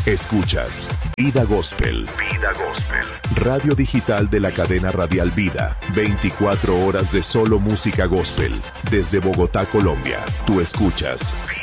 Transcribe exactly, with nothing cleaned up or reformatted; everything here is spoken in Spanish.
Escuchas Vida Gospel. Vida Gospel. Radio digital de la cadena radial Vida. veinticuatro horas de solo música gospel. Desde Bogotá, Colombia. Tú escuchas